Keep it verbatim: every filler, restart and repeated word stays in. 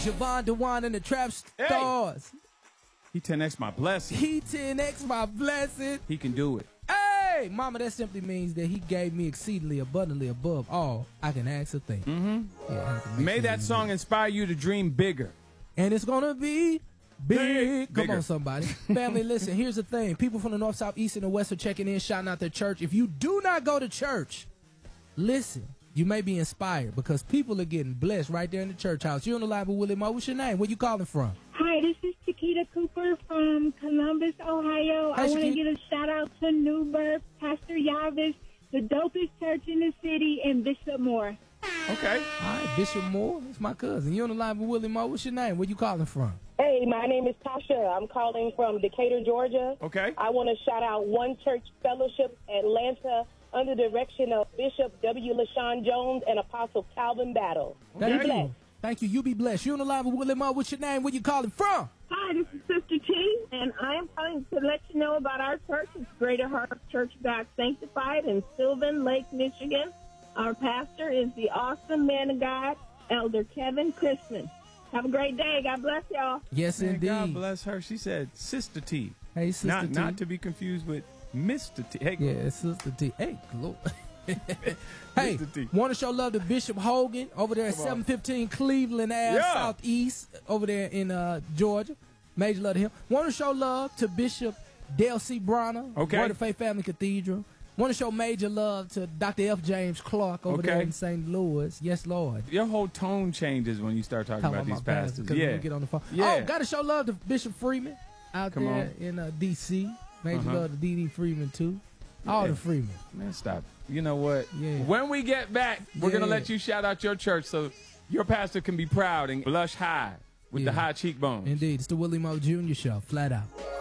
Javon DeWan and the Trap Stars. Hey. He ten X my blessing. He ten X my blessing. He can do it. Hey, mama, that simply means that he gave me exceedingly abundantly above all I can ask or think. Mm-hmm. Yeah, May that song inspire you to dream bigger. And it's going to be big. Come Bigger. on, somebody. Family, listen, here's the thing. People from the north, south, east, and the west are checking in, shouting out their church. If you do not go to church, listen, you may be inspired because people are getting blessed right there in the church house. You're on the line with Willie Moore. What's your name? Where you calling from? Hi, this is Chiquita Cooper from Columbus, Ohio. Hi, I want to Chiquita. give a shout out to New Birth, Pastor Yavis, the dopest church in the city, and Bishop Moore. Okay. All right, Bishop Moore. That's my cousin. You're on the line with Willie Moore. What's your name? Where you calling from? Hey, my name is Tasha. I'm calling from Decatur, Georgia. Okay. I want to shout out One Church Fellowship Atlanta under the direction of Bishop W. LaShawn Jones and Apostle Calvin Battle. Thank Be you. blessed. Thank you. You be blessed. You're on the line with Willie Moore. What's your name? Where you calling from? Hi, this is Sister T, and I am calling to let you know about our church. It's Greater Heart Church of God Sanctified in Sylvan Lake, Michigan. Our pastor is the awesome man of God, Elder Kevin Christman. Have a great day. God bless y'all. Yes, Man, indeed. God bless her. She said Sister T. Hey, Sister not, T. Not to be confused with Mister T. Hey, Yeah, Sister T. Hey, Lord. Hey, Mister T. want to show love to Bishop Hogan over there at Come on. seven fifteen Cleveland Ave, Yeah. Southeast, over there in uh, Georgia. Major love to him. Want to show love to Bishop Dale C. Bronner, Okay. Word of Faith Family Cathedral. Want to show major love to Doctor F. James Clark over there Okay. in Saint Louis. Yes, Lord. Your whole tone changes when you start talking How about about my these pastors? pastors. 'Cause when Yeah. we get on the phone. Yeah. Oh, got to show love to Bishop Freeman out Come there on. in uh, D C. Major Uh-huh. love to D D. Freeman, too. All Yeah. the Freeman. Man, stop. You know what? Yeah. When we get back, we're Yeah. going to let you shout out your church so your pastor can be proud and blush high with Yeah. the high cheekbones. Indeed. It's the Willie Moore Junior Show. Flat out.